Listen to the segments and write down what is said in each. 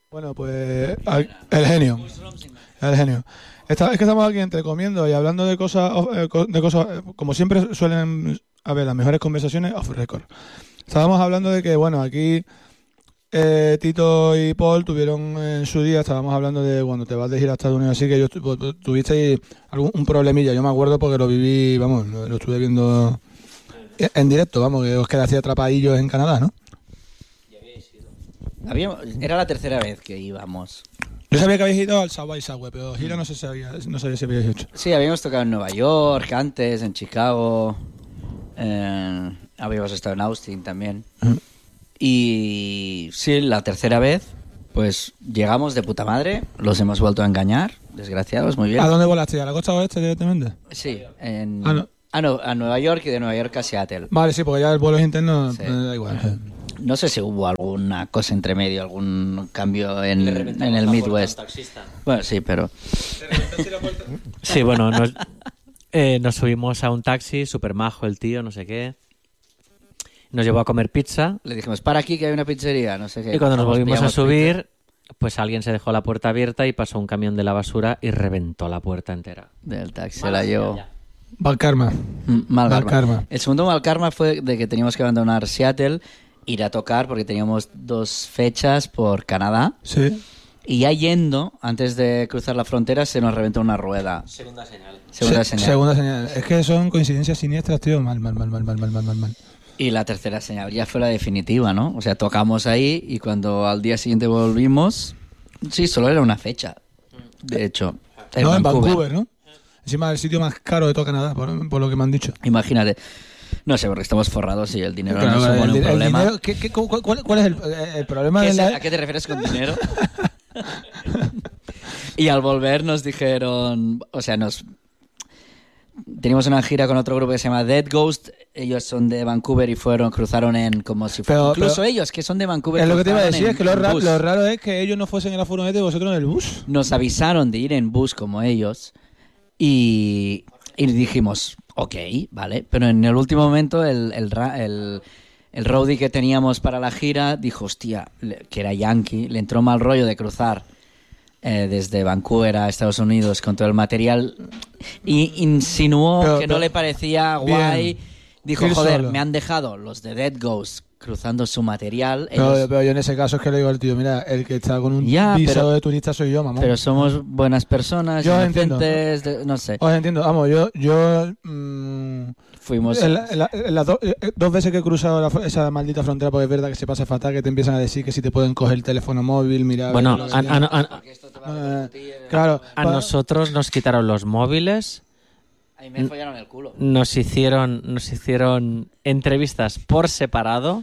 Bueno, pues el genio. El genio. Es que estamos aquí entre comiendo y hablando de cosas, como siempre suelen haber las mejores conversaciones off record. Estábamos hablando de que, bueno, aquí Tito y Paul tuvieron en su día, estábamos hablando de cuando te vas de gira a Estados Unidos, así que ellos tuvisteis un problemilla, yo me acuerdo porque lo viví, vamos, lo estuve viendo en directo, vamos, que os quedasteis atrapadillos en Canadá, ¿no? Era la tercera vez que íbamos. Yo sabía que habéis ido al South by Southwest, pero gira no sabía si habíais hecho. Sí, habíamos tocado en Nueva York antes, en Chicago, habíamos estado en Austin también. Y sí, la tercera vez, pues llegamos de puta madre, los hemos vuelto a engañar, desgraciados, muy bien. ¿A dónde volaste? ¿A la costa oeste directamente? Sí, no. No, a Nueva York y de Nueva York a Seattle. Vale, sí, porque ya el vuelo es interno, Sí. da igual. No sé si hubo alguna cosa entre medio, algún cambio en el Midwest. Bueno, sí, pero... Sí, bueno, nos subimos a un taxi, súper majo el tío, no sé qué. Nos llevó a comer pizza. Le dijimos, para aquí que hay una pizzería, no sé qué. Y cuando nos volvimos a pillamos subir, pues alguien se dejó la puerta abierta y pasó un camión de la basura y reventó la puerta entera. pizza del taxi, se la llevó. Mal karma. Mal karma. karma. El segundo mal karma fue de que teníamos que abandonar Seattle, ir a tocar porque teníamos 2 fechas por Canadá. Sí. Y ya yendo, antes de cruzar la frontera, se nos reventó una rueda. Segunda señal. Segunda señal. Segunda señal. Es que son coincidencias siniestras, tío. Mal. Y la tercera señal ya fue la definitiva, ¿no? O sea, tocamos ahí y cuando al día siguiente volvimos... Sí, solo era una fecha, de hecho. En Vancouver, ¿no? Encima del sitio más caro de todo Canadá, por lo que me han dicho. Imagínate. No sé, porque estamos forrados y el dinero Claro, no supone un problema. ¿Cuál es el problema de la... ¿A qué te refieres con dinero? Y al volver nos dijeron... O sea, teníamos una gira con otro grupo que se llama Dead Ghost. Ellos son de Vancouver y cruzaron en como si fuera... Incluso ellos, que son de Vancouver... Es lo que te iba a decir, es que lo en bus. raro es que ellos no fuesen en la furgoneta y vosotros en el bus. Nos avisaron de ir en bus como ellos y dijimos, ok, vale. Pero en el último momento el roadie que teníamos para la gira dijo, hostia, que era yankee, le entró mal rollo de cruzar desde Vancouver a Estados Unidos con todo el material y insinuó que no le parecía guay. Bien. Dijo, Ir joder, solo. me han dejado los de Dead Ghost cruzando su material. Pero yo en ese caso es que le digo al tío, mira, el que está con un Ya, visado pero- de turista soy yo, mamá. Pero somos buenas personas, Yo os entiendo. inocentes, no sé. Os entiendo, vamos, yo Fuimos... las 2 veces que he cruzado esa maldita frontera, porque es verdad que se pasa fatal, que te empiezan a decir que si te pueden coger el teléfono móvil, mira... Bueno, lo que tienes. Claro. a nosotros nos quitaron los móviles, Ahí me follaron el culo. nos hicieron entrevistas por separado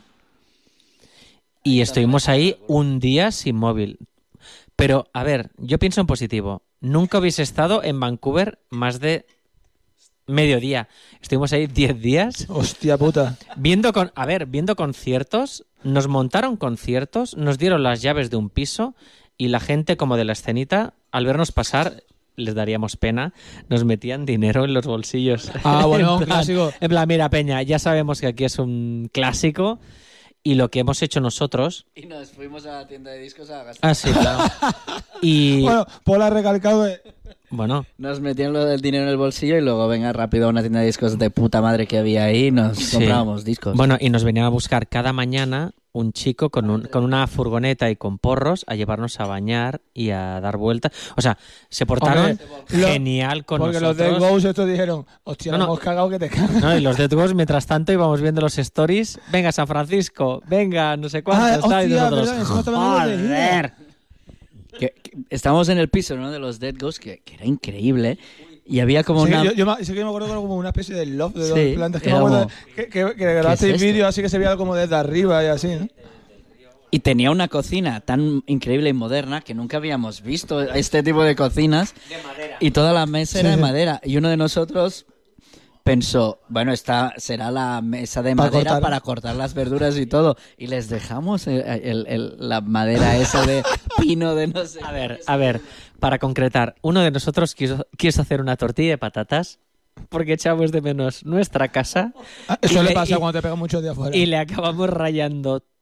y estuvimos ahí un día sin móvil. Pero, a ver, yo pienso en positivo. Nunca hubiese estado en Vancouver más de mediodía. Estuvimos ahí 10 días Hostia puta. viendo conciertos. Nos montaron conciertos, nos dieron las llaves de un piso y la gente como de la escenita, al vernos pasar, les daríamos pena, nos metían dinero en los bolsillos. Ah, bueno, un En plan- clásico. En plan, mira, Peña, ya sabemos que aquí es un clásico y lo que hemos hecho nosotros... Y nos fuimos a la tienda de discos a gastar. Ah, sí, claro. Y... Bueno, Paul ha recalcado Bueno, Nos metían lo del dinero en el bolsillo y luego venga rápido a una tienda de discos de puta madre que había ahí y nos sí. comprábamos discos. Bueno, y nos venían a buscar cada mañana un chico con una furgoneta y con porros a llevarnos a bañar y a dar vueltas. O sea, se portaron Hombre, genial con porque nosotros. los de Ghost estos dijeron, hostia, No, nos no. hemos cagado que te cagas. No, y los Dead Ghost, mientras tanto, íbamos viendo los stories. Venga, San Francisco, venga, no sé cuánto. tal, y hostia, nosotros, verdad, encima estaban los de gira. ¡joder! Que estábamos en el piso, ¿no? De los Dead Ghosts, que era increíble. Y había como Sí, una... sé que me acuerdo como una especie de loft de Sí, 2 plantas. Que me era acuerdo como, que grabasteis esto? vídeos así que se veía como desde arriba y así, ¿no? Y tenía una cocina tan increíble y moderna que nunca habíamos visto este tipo de cocinas. De madera. Y toda la mesa era de madera. Y uno de nosotros pensó, bueno, esta será la mesa de madera para cortar las verduras y todo. Y les dejamos la madera esa de pino de no sé. A ver, para concretar, uno de nosotros quiso hacer una tortilla de patatas porque echamos de menos nuestra casa. Eso Y le le- pasa y- cuando te pegan muchos días fuera. Y le acabamos rayando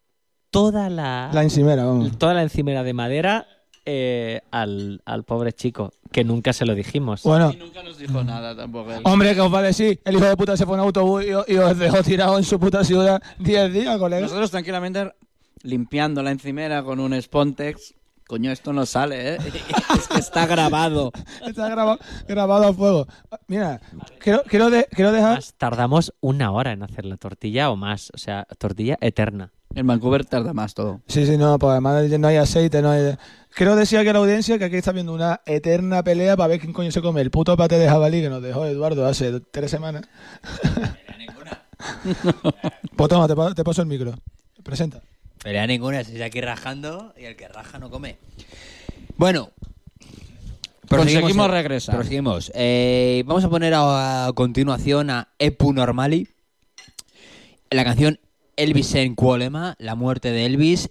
toda La encimera, vamos. toda la encimera de madera al pobre chico, que nunca se lo dijimos. Bueno, Y nunca nos dijo nada tampoco él. hombre, que os va a decir, el hijo de puta se fue en autobús y os dejó tirado en su puta ciudad 10 días, colega. Nosotros tranquilamente limpiando la encimera con un Spontex. Coño, esto no sale, ¿eh? Es que está grabado. Está grabado a fuego. Mira, quiero dejar... Más, tardamos 1 hora en hacer la tortilla o más, o sea, tortilla eterna. En Vancouver tarda más todo. Sí, no, pues además no hay aceite, no hay... Quiero decir aquí a la audiencia que aquí está viendo una eterna pelea para ver quién coño se come el puto pate de jabalí que nos dejó Eduardo hace 3 semanas. Pues toma, te paso el micro. Presenta. Pelea ninguna, estoy aquí rajando y el que raja no come. Bueno. Conseguimos regresar. Proseguimos. Vamos a poner a continuación a Epu Normali. La canción Elvis en Kuolema, la muerte de Elvis.